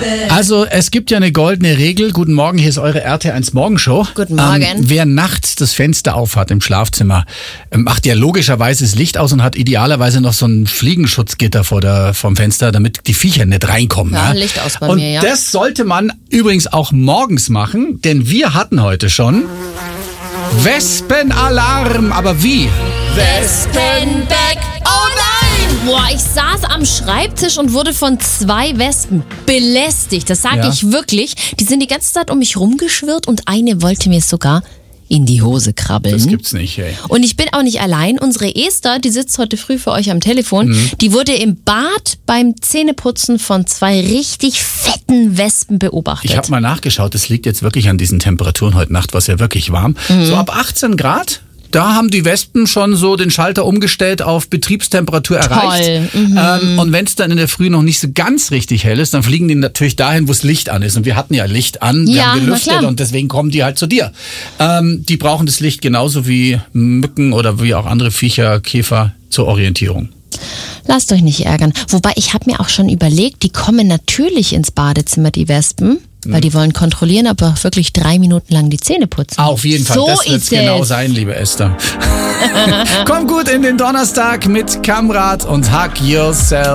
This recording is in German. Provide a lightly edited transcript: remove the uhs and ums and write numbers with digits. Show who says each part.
Speaker 1: Also es gibt ja eine goldene Regel. Guten Morgen, hier ist eure RT1 Morgenshow.
Speaker 2: Guten Morgen.
Speaker 1: Wer nachts das Fenster aufhat im Schlafzimmer, macht ja logischerweise das Licht aus und hat idealerweise noch so ein Fliegenschutzgitter vom Fenster, damit die Viecher nicht reinkommen.
Speaker 2: Ja, Licht aus bei
Speaker 1: und
Speaker 2: mir, ja.
Speaker 1: Das sollte man übrigens auch morgens machen, denn wir hatten heute schon Wespenalarm. Aber wie?
Speaker 2: Wespenbeck. Oh nein! Boah, ich saß am Schreibtisch und wurde von 2 Wespen belästigt. Das sage ich wirklich. Die sind die ganze Zeit um mich rumgeschwirrt und eine wollte mir sogar in die Hose krabbeln.
Speaker 1: Das gibt's nicht, ey.
Speaker 2: Und ich bin auch nicht allein. Unsere Esther, die sitzt heute früh für euch am Telefon, die wurde im Bad beim Zähneputzen von 2 richtig fetten Wespen beobachtet.
Speaker 1: Ich habe mal nachgeschaut, es liegt jetzt wirklich an diesen Temperaturen. Heute Nacht war es ja wirklich warm. So ab 18 Grad, da haben die Wespen schon so den Schalter umgestellt auf Betriebstemperatur erreicht. Und wenn es dann in der Früh noch nicht so ganz richtig hell ist, dann fliegen die natürlich dahin, wo das Licht an ist. Und wir hatten ja Licht an, wir haben gelüftet und deswegen kommen die halt zu dir. Die brauchen das Licht genauso wie Mücken oder wie auch andere Viecher, Käfer zur Orientierung.
Speaker 2: Lasst euch nicht ärgern. Wobei, ich habe mir auch schon überlegt, die kommen natürlich ins Badezimmer, die Wespen, weil die wollen kontrollieren, aber wirklich 3 Minuten lang die Zähne putzen.
Speaker 1: Auf jeden Fall,
Speaker 2: so
Speaker 1: das wird's genau sein, liebe Esther. Komm gut in den Donnerstag mit Kamrat und Hug Yourself.